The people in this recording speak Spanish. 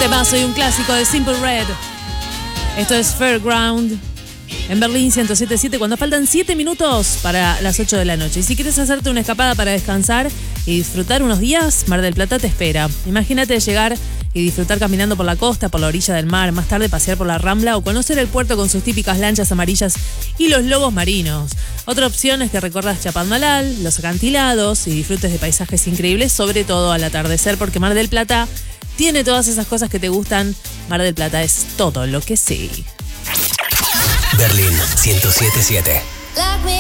Temazo y un clásico de Simple Red. Esto es Fairground en Berlín 107.7 cuando faltan 7 minutos para las 8 de la noche. Y si quieres hacerte una escapada para descansar y disfrutar unos días, Mar del Plata te espera. Imagínate llegar y disfrutar caminando por la costa, por la orilla del mar, más tarde pasear por la Rambla o conocer el puerto con sus típicas lanchas amarillas y los lobos marinos. Otra opción es que recorras Chapadmalal, los acantilados y disfrutes de paisajes increíbles, sobre todo al atardecer, porque Mar del Plata tiene todas esas cosas que te gustan. Mar del Plata es todo lo que sí. Berlín 107.7.